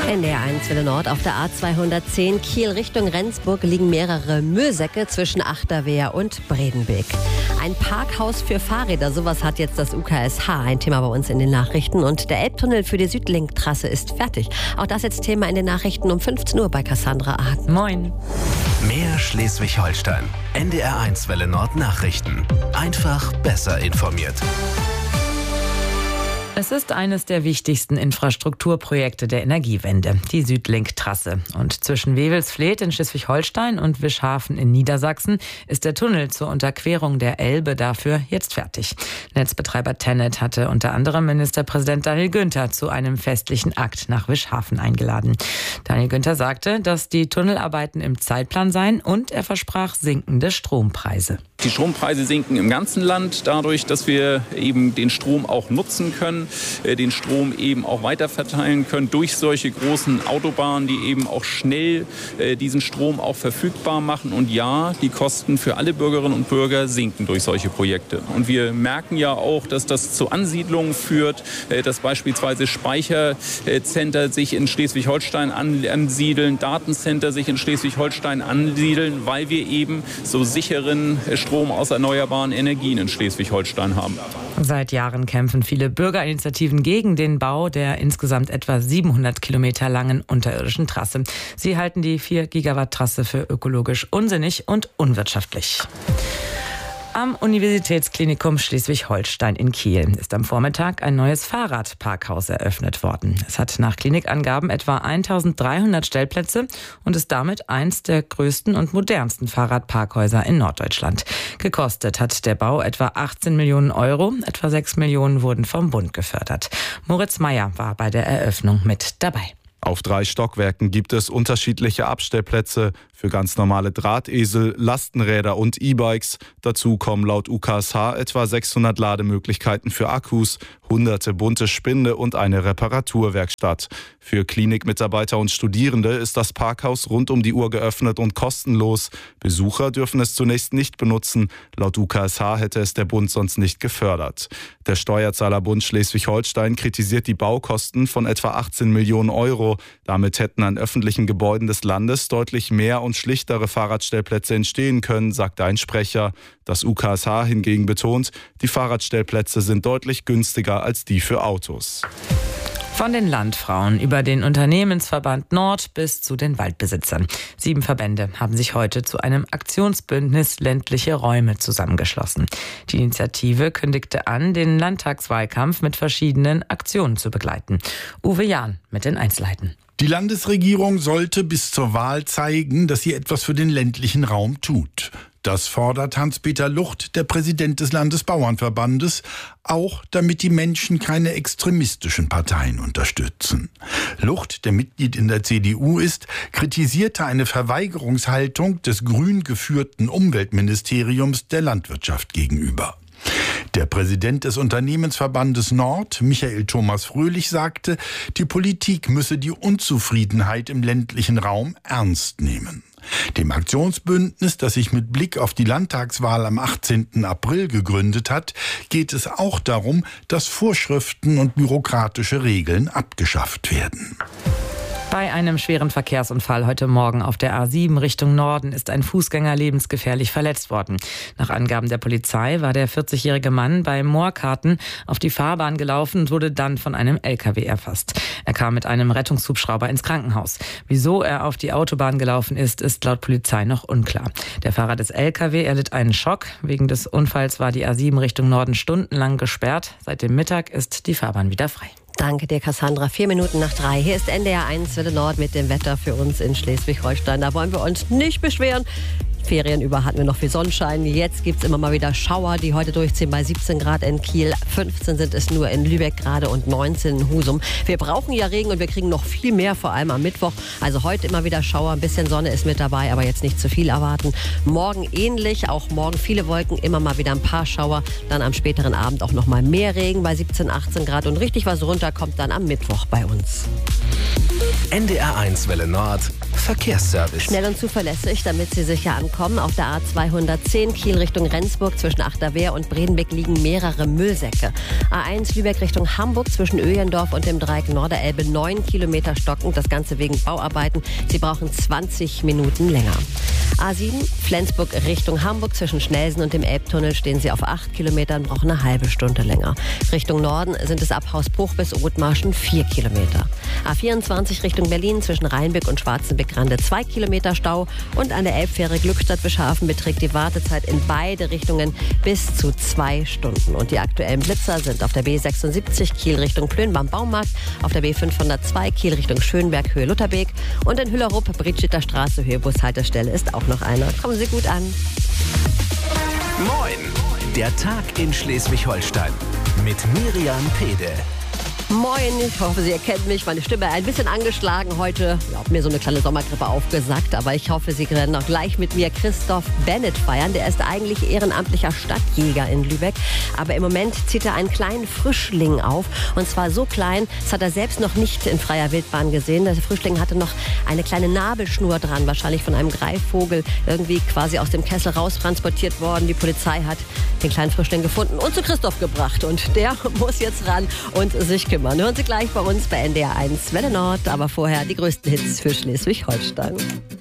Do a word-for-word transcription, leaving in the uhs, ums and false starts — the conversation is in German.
In der eins Welle Nord auf der A zweihundertzehn Kiel Richtung Rendsburg liegen mehrere Müllsäcke zwischen Achterwehr und Bredenbeek. Ein Parkhaus für Fahrräder, sowas hat jetzt das U K S H, ein Thema bei uns in den Nachrichten. Und der Elbtunnel für die Südlink-Trasse ist fertig. Auch das jetzt Thema in den Nachrichten um fünfzehn Uhr bei Cassandra Aden. Moin. Mehr Schleswig-Holstein. N D R eins Welle Nord Nachrichten. Einfach besser informiert. Es ist eines der wichtigsten Infrastrukturprojekte der Energiewende, die Südlink-Trasse. Und zwischen Wewelsfleth in Schleswig-Holstein und Wischhafen in Niedersachsen ist der Tunnel zur Unterquerung der Elbe dafür jetzt fertig. Netzbetreiber TenneT hatte unter anderem Ministerpräsident Daniel Günther zu einem festlichen Akt nach Wischhafen eingeladen. Daniel Günther sagte, dass die Tunnelarbeiten im Zeitplan seien und er versprach sinkende Strompreise. Die Strompreise sinken im ganzen Land dadurch, dass wir eben den Strom auch nutzen können, den Strom eben auch weiterverteilen können durch solche großen Autobahnen, die eben auch schnell diesen Strom auch verfügbar machen. Und ja, die Kosten für alle Bürgerinnen und Bürger sinken durch solche Projekte. Und wir merken ja auch, dass das zu Ansiedlungen führt, dass beispielsweise Speichercenter sich in Schleswig-Holstein ansiedeln, Datencenter sich in Schleswig-Holstein ansiedeln, weil wir eben so sicheren Strom aus erneuerbaren Energien in Schleswig-Holstein haben. Seit Jahren kämpfen viele Bürgerinitiativen gegen den Bau der insgesamt etwa siebenhundert Kilometer langen unterirdischen Trasse. Sie halten die vier Gigawatt Trasse für ökologisch unsinnig und unwirtschaftlich. Am Universitätsklinikum Schleswig-Holstein in Kiel ist am Vormittag ein neues Fahrradparkhaus eröffnet worden. Es hat nach Klinikangaben etwa eintausenddreihundert Stellplätze und ist damit eins der größten und modernsten Fahrradparkhäuser in Norddeutschland. Gekostet hat der Bau etwa achtzehn Millionen Euro, etwa sechs Millionen wurden vom Bund gefördert. Moritz Meyer war bei der Eröffnung mit dabei. Auf drei Stockwerken gibt es unterschiedliche Abstellplätze für ganz normale Drahtesel, Lastenräder und E-Bikes. Dazu kommen laut U K S H etwa sechshundert Lademöglichkeiten für Akkus, hunderte bunte Spinde und eine Reparaturwerkstatt. Für Klinikmitarbeiter und Studierende ist das Parkhaus rund um die Uhr geöffnet und kostenlos. Besucher dürfen es zunächst nicht benutzen. Laut U K S H hätte es der Bund sonst nicht gefördert. Der Steuerzahlerbund Schleswig-Holstein kritisiert die Baukosten von etwa achtzehn Millionen Euro. Damit hätten an öffentlichen Gebäuden des Landes deutlich mehr und schlichtere Fahrradstellplätze entstehen können, sagte ein Sprecher. Das U K S H hingegen betont, die Fahrradstellplätze sind deutlich günstiger als die für Autos. Von den Landfrauen über den Unternehmensverband Nord bis zu den Waldbesitzern. Sieben Verbände haben sich heute zu einem Aktionsbündnis ländliche Räume zusammengeschlossen. Die Initiative kündigte an, den Landtagswahlkampf mit verschiedenen Aktionen zu begleiten. Uwe Jahn mit den Einzelheiten. Die Landesregierung sollte bis zur Wahl zeigen, dass sie etwas für den ländlichen Raum tut. Das fordert Hans-Peter Lucht, der Präsident des Landesbauernverbandes, auch damit die Menschen keine extremistischen Parteien unterstützen. Lucht, der Mitglied in der C D U ist, kritisierte eine Verweigerungshaltung des grün geführten Umweltministeriums der Landwirtschaft gegenüber. Der Präsident des Unternehmensverbandes Nord, Michael Thomas Fröhlich, sagte, die Politik müsse die Unzufriedenheit im ländlichen Raum ernst nehmen. Dem Aktionsbündnis, das sich mit Blick auf die Landtagswahl am achtzehnten April gegründet hat, geht es auch darum, dass Vorschriften und bürokratische Regeln abgeschafft werden. Bei einem schweren Verkehrsunfall heute Morgen auf der A sieben Richtung Norden ist ein Fußgänger lebensgefährlich verletzt worden. Nach Angaben der Polizei war der vierzigjährige Mann bei Moorkarten auf die Fahrbahn gelaufen und wurde dann von einem L K W erfasst. Er kam mit einem Rettungshubschrauber ins Krankenhaus. Wieso er auf die Autobahn gelaufen ist, ist laut Polizei noch unklar. Der Fahrer des L K W erlitt einen Schock. Wegen des Unfalls war die A sieben Richtung Norden stundenlang gesperrt. Seit dem Mittag ist die Fahrbahn wieder frei. Danke dir, Cassandra. Vier Minuten nach drei. Hier ist N D R eins Welle Nord mit dem Wetter für uns in Schleswig-Holstein. Da wollen wir uns nicht beschweren. Ferien über hatten wir noch viel Sonnenschein. Jetzt gibt es immer mal wieder Schauer, die heute durchziehen bei siebzehn Grad in Kiel. fünfzehn sind es nur in Lübeck gerade und neunzehn in Husum. Wir brauchen ja Regen und wir kriegen noch viel mehr, vor allem am Mittwoch. Also heute immer wieder Schauer, ein bisschen Sonne ist mit dabei, aber jetzt nicht zu viel erwarten. Morgen ähnlich, auch morgen viele Wolken, immer mal wieder ein paar Schauer. Dann am späteren Abend auch noch mal mehr Regen bei siebzehn, achtzehn Grad und richtig was runter kommt dann am Mittwoch bei uns. N D R eins Welle Nord, Verkehrsservice. Schnell und zuverlässig, damit Sie sicher ankommen. Auf der A zweihundertzehn Kiel Richtung Rendsburg zwischen Achterwehr und Bredenbeck liegen mehrere Müllsäcke. A eins Lübeck Richtung Hamburg zwischen Öjendorf und dem Dreieck Norderelbe neun Kilometer stockend. Das Ganze wegen Bauarbeiten. Sie brauchen zwanzig Minuten länger. A sieben Flensburg Richtung Hamburg zwischen Schnelsen und dem Elbtunnel stehen Sie auf acht Kilometern, brauchen eine halbe Stunde länger. Richtung Norden sind es ab Hausbruch bis Othmarschen vier Kilometer. A vierundzwanzig Richtung Berlin zwischen Rheinbeck und Schwarzenbeck-Grande zwei Kilometer Stau und an der Elbfähre Glückstadt-Bischhafen beträgt die Wartezeit in beide Richtungen bis zu zwei Stunden. Und die aktuellen Blitzer sind auf der B sechsundsiebzig Kiel Richtung Plön beim Baumarkt, auf der B fünfhundertzwei Kiel Richtung Schönberg Höhe Lutherbeek und in Hüllerup Britschiter Straße Höhe Bushaltestelle ist auch noch einer. Kommen Sie gut an. Moin! Der Tag in Schleswig-Holstein mit Miriam Pede. Moin, ich hoffe, Sie erkennen mich. Meine Stimme ein bisschen angeschlagen heute. Ich habe mir so eine kleine Sommergrippe aufgesackt, aber ich hoffe, Sie werden auch gleich mit mir Christoph Bennett feiern. Der ist eigentlich ehrenamtlicher Stadtjäger in Lübeck, aber im Moment zieht er einen kleinen Frischling auf. Und zwar so klein, das hat er selbst noch nicht in freier Wildbahn gesehen. Der Frischling hatte noch eine kleine Nabelschnur dran, wahrscheinlich von einem Greifvogel, irgendwie quasi aus dem Kessel raustransportiert worden. Die Polizei hat den kleinen Frischling gefunden und zu Christoph gebracht. Und der muss jetzt ran und sich kümmern. Hören Sie gleich bei uns bei N D R eins Welle Nord, aber vorher die größten Hits für Schleswig-Holstein.